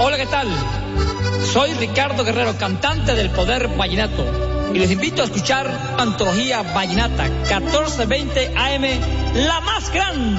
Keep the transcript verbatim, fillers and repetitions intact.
Hola, ¿qué tal? Soy Ricardo Guerrero, cantante del Poder Vallenato, y les invito a escuchar Antología Vallenata, catorce veinte A M, la más grande.